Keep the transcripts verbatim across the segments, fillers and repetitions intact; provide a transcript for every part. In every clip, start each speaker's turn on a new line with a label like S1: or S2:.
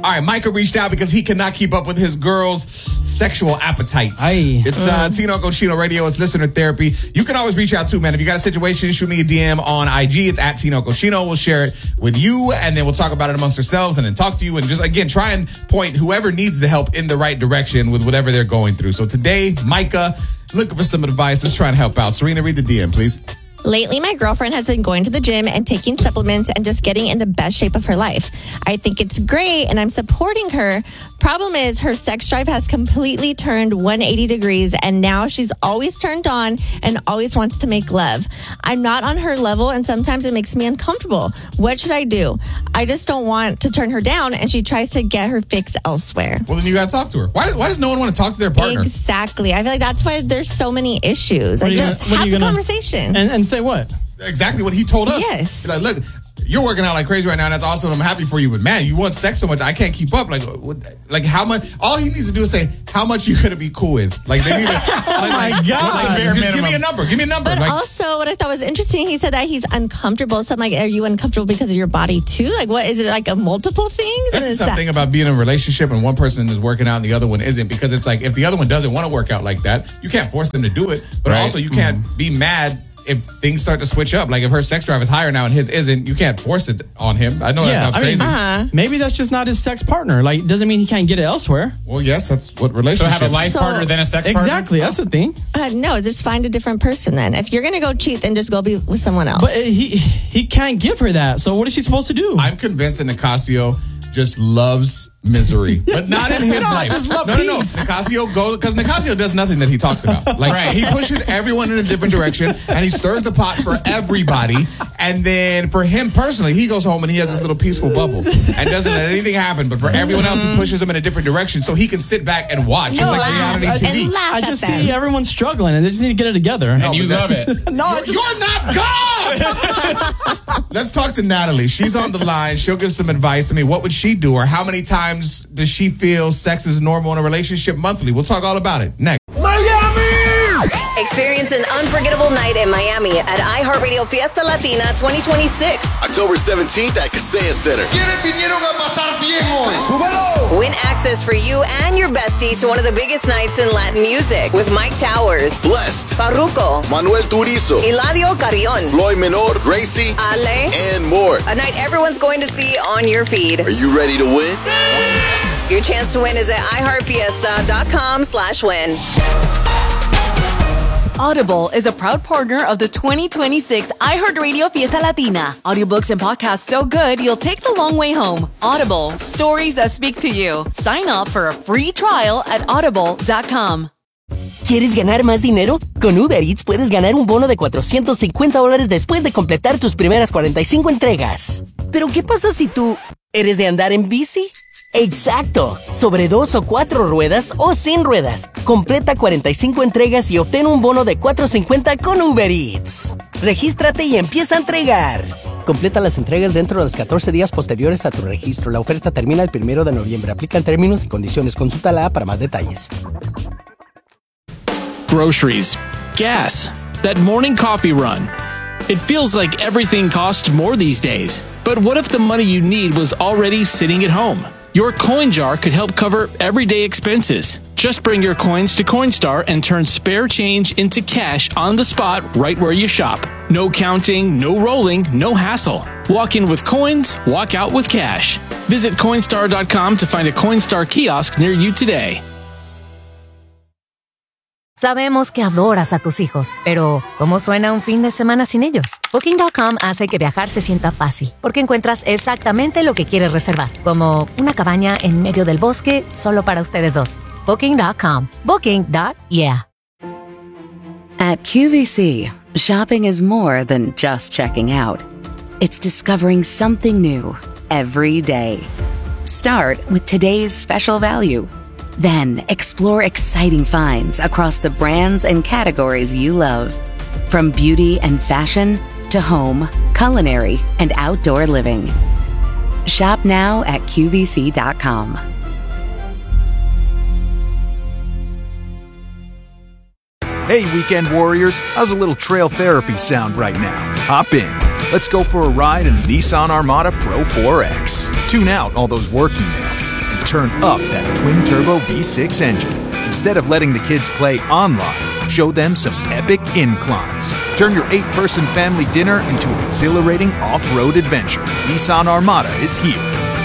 S1: All right, Micah reached out because he cannot keep up with his girl's sexual appetite.
S2: Aye.
S1: It's uh, Tino Cochino Radio. It's listener therapy. You can always reach out too, man. If you got a situation, shoot me a D M on I G. It's at Tino Cochino. We'll share it with you, and then we'll talk about it amongst ourselves and then talk to you and just, again, try and point whoever needs the help in the right direction with whatever they're going through. So today, Micah, looking for some advice. Let's try and help out. Serena, read the D M, please.
S3: Lately, my girlfriend has been going to the gym and taking supplements and just getting in the best shape of her life. I think it's great and I'm supporting her. Problem is, her sex drive has completely turned one hundred eighty degrees and now she's always turned on and always wants to make love. I'm not on her level and sometimes it makes me uncomfortable. What should I do? I just don't want to turn her down and she tries to get her fix elsewhere.
S1: Well, then you got to talk to her. Why, why does no one want to talk to their partner?
S3: Exactly. I feel like that's why there's so many issues. I just
S2: gonna,
S3: have the
S2: gonna,
S3: conversation.
S2: And, and say what?
S1: Exactly what he told us.
S3: Yes.
S1: He's like, look, you're working out like crazy right now. And that's awesome. I'm happy for you. But man, you want sex so much. I can't keep up. Like, what, like how much? All he needs to do is say how much you could be cool with. Like, they need to.
S2: Oh
S1: like,
S2: my
S1: like,
S2: God.
S1: Like,
S2: Bare
S1: just
S2: minimum.
S1: give me a number. Give me a number.
S3: But
S1: like,
S3: also, what I thought was interesting, he said that he's uncomfortable. So I'm like, are you uncomfortable because of your body too? Like, what is it, like a multiple things?
S1: that's the
S3: Is
S1: tough
S3: that-
S1: thing about being in a relationship and one person is working out and the other one isn't, because it's like if the other one doesn't want to work out like that, you can't force them to do it. But
S4: Right.
S1: also, you can't
S2: Mm-hmm.
S1: be mad if things start to switch up. Like if her sex drive is higher now and his isn't, you can't force it on him. I know that sounds
S2: I mean,
S1: crazy.
S3: Uh-huh.
S2: maybe that's just not his sex partner. Like, doesn't mean he can't get it elsewhere.
S1: Well, yes, that's what
S4: So
S1: relationships.
S4: have a life
S3: So-
S4: partner then a sex partner?
S2: Exactly, that's the thing.
S3: Uh, no, just find a different person then. If you're going to go cheat, then just go be with someone else.
S2: But uh, he he can't give her that. So what is she supposed to do?
S1: I'm convinced that Nicasio just loves misery, but not in his
S2: No, I
S1: life.
S2: just love
S1: no, no, no.
S2: peace.
S1: Nicasio goes because Nicasio does nothing that he talks about. Like
S4: Right.
S1: he pushes everyone in a different direction, and he stirs the pot for everybody. And then for him personally, he goes home and he has this little peaceful bubble and doesn't let anything happen. But for everyone else, he pushes them in a different direction so he can sit back and watch. It's
S3: No,
S1: like
S3: laugh.
S1: reality T V.
S3: And laugh
S2: I
S3: at
S2: just
S3: them.
S2: see everyone struggling and they just need to get it together.
S4: And you
S1: but
S4: love
S1: that-
S4: it.
S2: no, I
S1: You're,
S2: just,
S1: you're not God! Let's talk to Natalie. She's on the line. She'll give some advice. I mean, what would she do? Or how many times does she feel sex is normal in a relationship monthly? We'll talk all about it next.
S5: Experience an unforgettable night in Miami at iHeartRadio Fiesta Latina twenty twenty-six.
S6: October seventeenth at Kaseya Center.
S5: Win access for you and your bestie to one of the biggest nights in Latin music with Mike Towers,
S6: Blessed,
S5: Farruko,
S6: Manuel Turizo,
S5: Eladio Carrion,
S6: Floyd Menor, Gracie,
S5: Ale.
S6: and more.
S5: A night everyone's going to see on your feed.
S6: Are you ready to win?
S5: Your chance to win is at iHeartFiesta.com slash win.
S7: Audible is a proud partner of the twenty twenty-six iHeartRadio Fiesta Latina. Audiobooks and podcasts so good you'll take the long way home. Audible, stories that speak to you. Sign up for a free trial at audible dot com.
S8: ¿Quieres ganar más dinero? Con Uber Eats puedes ganar un bono de cuatrocientos cincuenta dólares después de completar tus primeras cuarenta y cinco entregas. Pero ¿qué pasa si tú eres de andar en bici? Exacto, sobre dos o cuatro ruedas o sin ruedas. Completa cuarenta y cinco entregas y obtén un bono de cuatrocientos cincuenta con Uber Eats. Regístrate y empieza a entregar. Completa las entregas dentro de los catorce días posteriores a tu registro. La oferta termina el primero de noviembre. Aplican términos y condiciones. Consulta la A para más detalles.
S9: Groceries, gas, that morning coffee run. It feels like everything costs more these days. But what if the money you need was already sitting at home? Your coin jar could help cover everyday expenses. Just bring your coins to Coinstar and turn spare change into cash on the spot right where you shop. No counting, no rolling, no hassle. Walk in with coins, walk out with cash. Visit Coinstar dot com to find a Coinstar kiosk near you today.
S10: Sabemos que adoras a tus hijos, pero ¿cómo suena un fin de semana sin ellos? Booking punto com hace que viajar se sienta fácil, porque encuentras exactamente lo que quieres reservar, como una cabaña en medio del bosque solo para ustedes dos. Booking punto com. Booking. Yeah.
S11: At Q V C, shopping is more than just checking out. It's discovering something new every day. Start with today's special value. Then explore exciting finds across the brands and categories you love. From beauty and fashion to home, culinary, and outdoor living. Shop now at Q V C dot com.
S12: Hey, weekend warriors, how's a little trail therapy sound right now? Hop in.
S4: Let's go for a ride in the Nissan Armada Pro four X. Tune out all those work emails and turn up that twin-turbo V six engine. Instead of letting the kids play online, show them some epic inclines. Turn your eight-person family dinner into an exhilarating off-road adventure. Nissan Armada is here.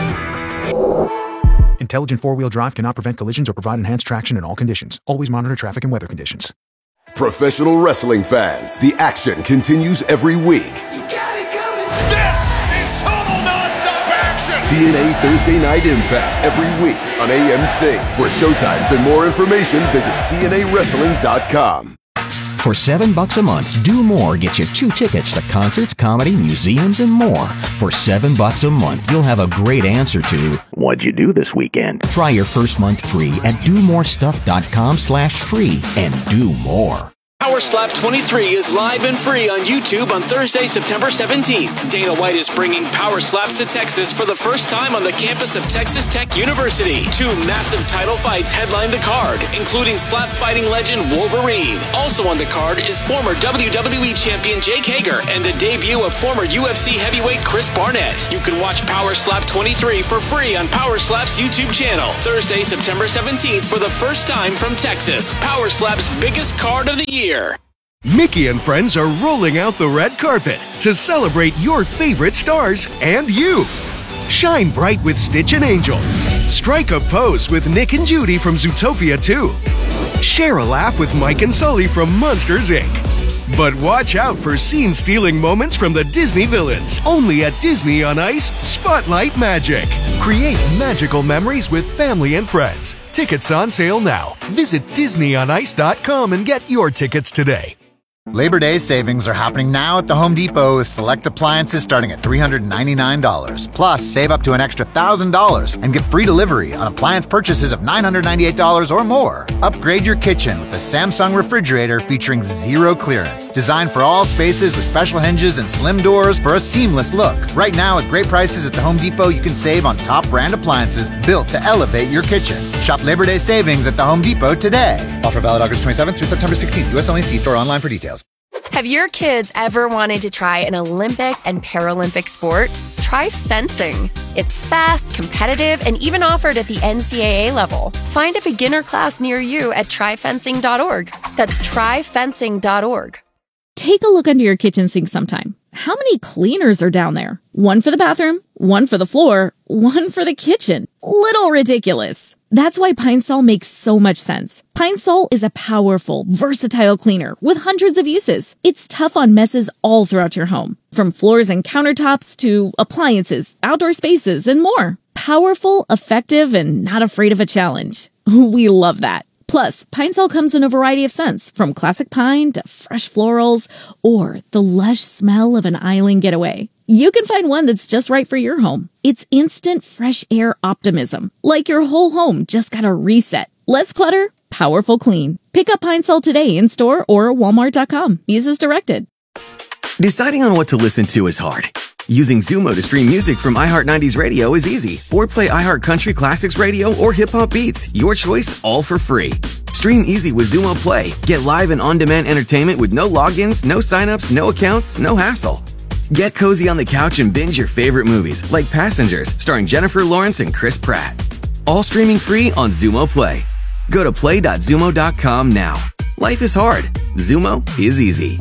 S4: Intelligent four-wheel drive cannot prevent collisions or provide enhanced traction in all conditions. Always monitor traffic and weather conditions.
S12: Professional wrestling fans, the action continues every week.
S13: You got it coming. This is total nonstop action.
S12: T N A Thursday Night Impact every week on A M C. For showtimes and more information, visit T N A wrestling dot com.
S14: For seven bucks a month, Do More gets you two tickets to concerts, comedy, museums, and more. For seven bucks a month, you'll have a great answer to what'd you do this weekend? Try your first month free at do more stuff dot com slash free and do more.
S9: Power Slap twenty-three is live and free on YouTube on Thursday, September seventeenth. Dana White is bringing Power Slaps to Texas for the first time on the campus of Texas Tech University. Two massive title fights headline the card, including slap fighting legend Wolverine. Also on the card is former W W E champion Jake Hager and the debut of former U F C heavyweight Chris Barnett. You can watch Power Slap twenty-three for free on Power Slap's YouTube channel. Thursday, September seventeenth for the first time from Texas. Power Slap's biggest card of the year.
S15: Mickey and friends are rolling out the red carpet to celebrate your favorite stars and you. Shine bright with Stitch and Angel. Strike a pose with Nick and Judy from Zootopia two. Share a laugh with Mike and Sully from Monsters, Incorporated. But watch out for scene-stealing moments from the Disney villains. Only at Disney on Ice, Spotlight Magic. Create magical memories with family and friends. Tickets on sale now. Visit disney on ice dot com and get your tickets today.
S16: Labor Day savings are happening now at the Home Depot with select appliances starting at three hundred ninety-nine dollars. Plus, save up to an extra one thousand dollars and get free delivery on appliance purchases of nine hundred ninety-eight dollars or more. Upgrade your kitchen with the Samsung refrigerator featuring zero clearance. Designed for all spaces with special hinges and slim doors for a seamless look. Right now, with great prices at the Home Depot, you can save on top brand appliances built to elevate your kitchen. Shop Labor Day savings at the Home Depot today. Offer valid August twenty-seventh through September sixteenth. U S only. See store online for details.
S17: Have your kids ever wanted to try an Olympic and Paralympic sport? Try fencing. It's fast, competitive, and even offered at the N C double A level. Find a beginner class near you at try fencing dot org. That's try fencing dot org.
S18: Take a look under your kitchen sink sometime. How many cleaners are down there? One for the bathroom, one for the floor, one for the kitchen. Little ridiculous. That's why Pine Sol makes so much sense. Pine Sol is a powerful, versatile cleaner with hundreds of uses. It's tough on messes all throughout your home, from floors and countertops to appliances, outdoor spaces, and more. Powerful, effective, and not afraid of a challenge. We love that. Plus, Pine Sol comes in a variety of scents, from classic pine to fresh florals or the lush smell of an island getaway. You can find one that's just right for your home. It's instant fresh air optimism, like your whole home just got a reset. Less clutter, powerful clean. Pick up Pine Sol today in store or walmart dot com. Use as directed.
S19: Deciding on what to listen to is hard. Using Zumo to stream music from iHeart nineties Radio is easy. Or play iHeart Country Classics Radio or Hip Hop Beats. Your choice, all for free. Stream easy with Zumo Play. Get live and on-demand entertainment with no logins, no signups, no accounts, no hassle. Get cozy on the couch and binge your favorite movies, like Passengers, starring Jennifer Lawrence and Chris Pratt. All streaming free on Zumo Play. Go to play dot zumo dot com now. Life is hard. Zumo is easy.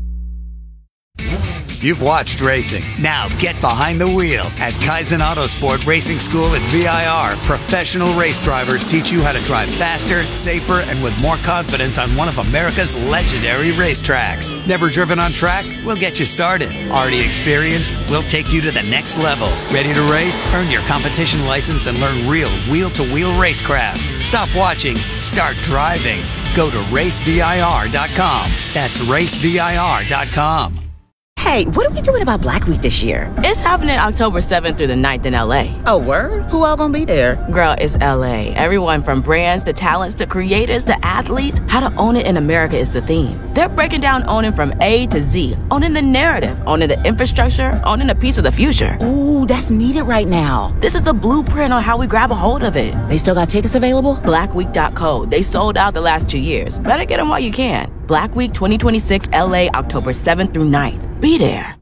S20: You've watched racing. Now get behind the wheel at Kaizen Autosport Racing School at V I R. Professional race drivers teach you how to drive faster, safer, and with more confidence on one of America's legendary racetracks. Never driven on track? We'll get you started. Already experienced? We'll take you to the next level. Ready to race? Earn your competition license and learn real wheel-to-wheel racecraft. Stop watching. Start driving. Go to race V I R dot com. That's race V I R dot com.
S21: Hey, what are we doing about Black Week this year?
S22: It's happening October seventh through the ninth in L A.
S21: Oh, word? Who all gonna be there?
S22: Girl, it's L A. Everyone from brands to talents to creators to athletes. How to own it in America is the theme. They're breaking down owning from A to Z. Owning the narrative, owning the infrastructure, owning a piece of the future.
S21: Ooh, that's needed right now.
S22: This is the blueprint on how we grab a hold of it.
S21: They still got tickets available?
S22: black week dot co. They sold out the last two years. Better get them while you can. Black Week twenty twenty-six L A, October seventh through ninth. Be there.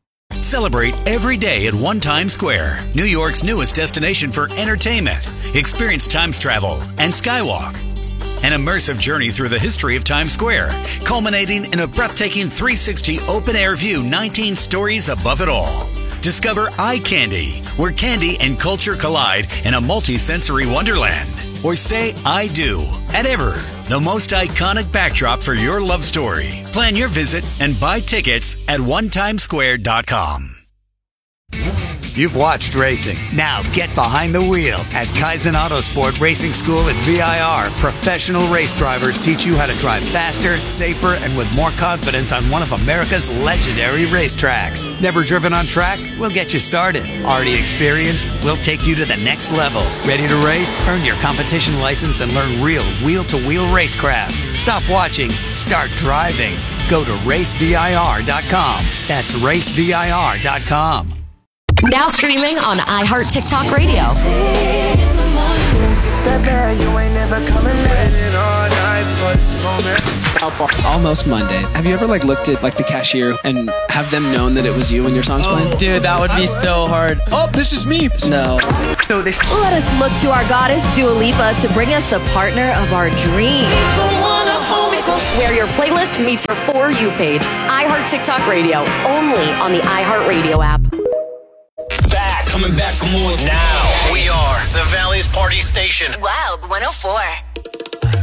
S20: Celebrate every day at One Times Square, New York's newest destination for entertainment. Experience Times travel and Skywalk. An immersive journey through the history of Times Square, culminating in a breathtaking three sixty open-air view nineteen stories above it all. Discover Eye Candy, where candy and culture collide in a multi-sensory wonderland. Or say I do at Ever, the most iconic backdrop for your love story. Plan your visit and buy tickets at one times square dot com. You've watched racing. Now get behind the wheel at Kaizen Autosport Racing School at V I R. Professional race drivers teach you how to drive faster, safer, and with more confidence on one of America's legendary racetracks. Never driven on track? We'll get you started. Already experienced? We'll take you to the next level. Ready to race? Earn your competition license and learn real wheel-to-wheel racecraft. Stop watching. Start driving. Go to race V I R dot com. That's race V I R dot com.
S5: Now streaming on iHeart TikTok Radio.
S2: Almost Monday. Have you ever like looked at like the cashier and have them known that it was you when your song's playing?
S3: Oh, dude, that would be so hard.
S2: Oh, this is me. No.
S3: So this.
S5: Let us look to our goddess Dua Lipa to bring us the partner of our dreams. Where your playlist meets your For You page. iHeart TikTok Radio, only on the iHeart Radio app.
S6: Back. Coming back for more now. We are the Valley's Party Station.
S5: Wild one oh four.